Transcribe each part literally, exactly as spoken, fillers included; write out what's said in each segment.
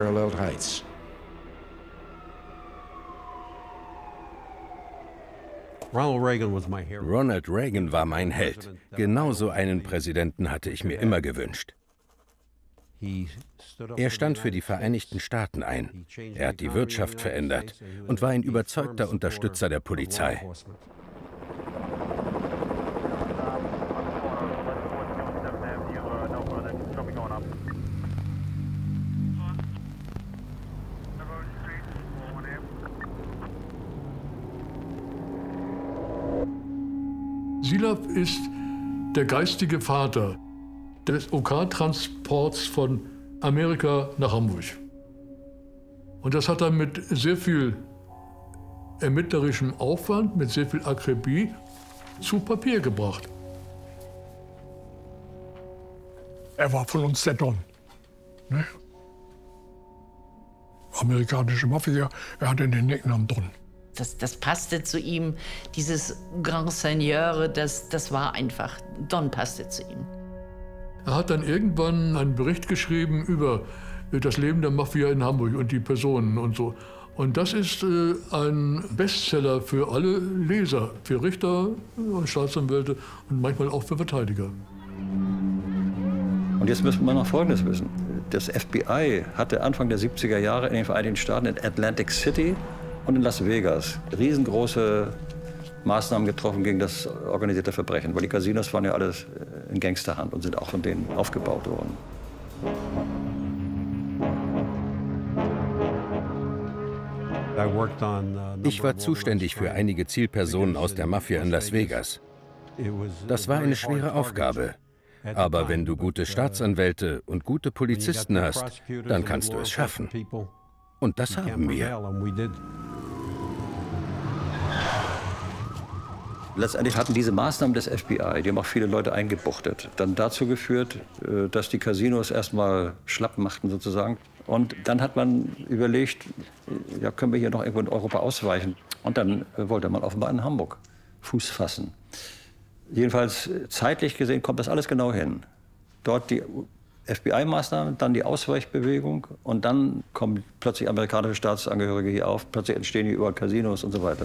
Parallel Heights. Ronald Reagan war mein Held. Genauso einen Präsidenten hatte ich mir immer gewünscht. Er stand für die Vereinigten Staaten ein. Er hat die Wirtschaft verändert und war ein überzeugter Unterstützer der Polizei. Silav ist der geistige Vater des O K-Transports von Amerika nach Hamburg. Und das hat er mit sehr viel ermittlerischem Aufwand, mit sehr viel Akribie zu Papier gebracht. Er war von uns der Don. Ne? Amerikanische Mafia, er hatte den Nicknamen Don. Das, das passte zu ihm, dieses Grand Seigneur, das, das war einfach, Don passte zu ihm. Er hat dann irgendwann einen Bericht geschrieben über das Leben der Mafia in Hamburg und die Personen und so. Und das ist äh, ein Bestseller für alle Leser, für Richter und Staatsanwälte und manchmal auch für Verteidiger. Und jetzt müssen wir noch Folgendes wissen. Das F B I hatte Anfang der siebziger Jahre in den Vereinigten Staaten in Atlantic City und in Las Vegas riesengroße Maßnahmen getroffen gegen das organisierte Verbrechen. Weil die Casinos waren ja alles in Gangsterhand und sind auch von denen aufgebaut worden. Ich war zuständig für einige Zielpersonen aus der Mafia in Las Vegas. Das war eine schwere Aufgabe. Aber wenn du gute Staatsanwälte und gute Polizisten hast, dann kannst du es schaffen. Und das haben wir. Letztendlich hatten diese Maßnahmen des F B I, die haben auch viele Leute eingebuchtet, dann dazu geführt, dass die Casinos erstmal schlapp machten sozusagen. Und dann hat man überlegt, ja, können wir hier noch irgendwo in Europa ausweichen? Und dann wollte man offenbar in Hamburg Fuß fassen. Jedenfalls zeitlich gesehen kommt das alles genau hin. Dort die F B I-Maßnahmen, dann die Ausweichbewegung und dann kommen plötzlich amerikanische Staatsangehörige hier auf, plötzlich entstehen hier überall Casinos und so weiter.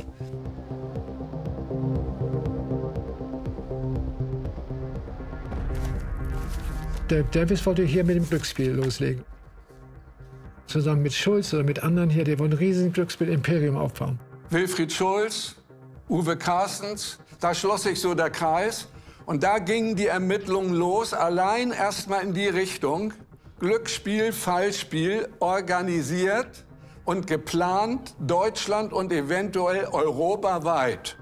Der Davis wollte hier mit dem Glücksspiel loslegen. Zusammen mit Schulz oder mit anderen hier, die wollen ein riesen Glücksspiel-Imperium aufbauen. Wilfried Schulz, Uwe Carstens, da schloss sich so der Kreis. Und da gingen die Ermittlungen los, allein erstmal in die Richtung, Glücksspiel, Fallspiel, organisiert und geplant, Deutschland und eventuell europaweit.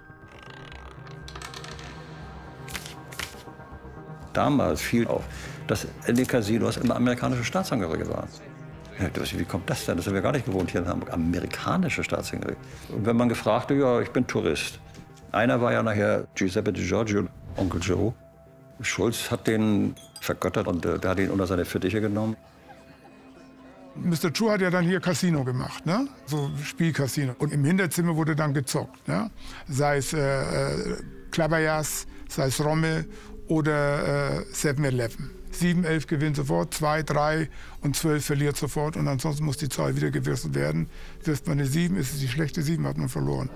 Damals fiel auf, dass in den Casinos immer amerikanische Staatsangehörige waren. Ja, wie kommt das denn? Das haben wir gar nicht gewohnt hier in Hamburg. Amerikanische Staatsangehörige. Und wenn man gefragt hat, ja, ich bin Tourist. Einer war ja nachher Giuseppe Di Giorgio, Onkel Joe. Schulz hat den vergöttert und äh, der hat ihn unter seine Fittiche genommen. Mister Joe hat ja dann hier Casino gemacht, ne? So Spielcasino. Und im Hinterzimmer wurde dann gezockt, ne? Sei es äh, Klaberjas, sei es Rommel oder äh, seven eleven. sieben, elf gewinnt sofort, zwei, drei und zwölf verliert sofort. Und ansonsten muss die Zahl wieder gewürfelt werden. Wirft man eine sieben, ist es die schlechte sieben, hat man verloren.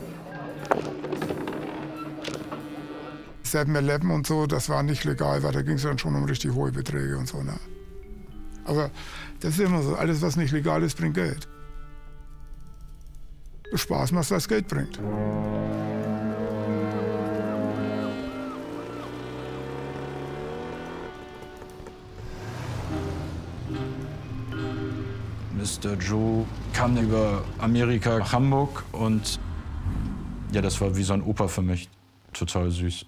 seven eleven und so, das war nicht legal, weil da ging es dann schon um richtig hohe Beträge und so. Ne? Aber das ist immer so, alles was nicht legal ist, bringt Geld. Spaß macht, was Geld bringt. Mister Joe kam über Amerika nach Hamburg und ja, das war wie so ein Opa für mich. Total süß.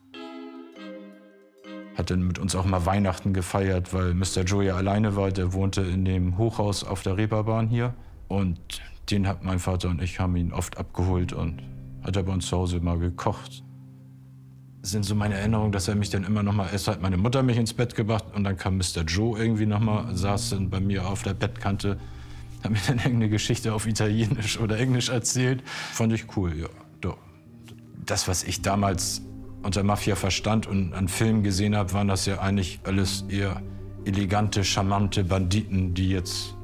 Hat dann mit uns auch mal Weihnachten gefeiert, weil Mister Joe ja alleine war. Der wohnte in dem Hochhaus auf der Reeperbahn hier. Und den hat mein Vater und ich haben ihn oft abgeholt und hat er bei uns zu Hause mal gekocht. Das sind so meine Erinnerungen, dass er mich dann immer noch mal, erst hat meine Mutter mich ins Bett gebracht und dann kam Mister Joe irgendwie noch mal, saß dann bei mir auf der Bettkante, hat mir dann irgendeine Geschichte auf Italienisch oder Englisch erzählt. Fand ich cool, ja. Doch. Das, was ich damals unter Mafia verstand und an Filmen gesehen habe, waren das ja eigentlich alles eher elegante, charmante Banditen, die jetzt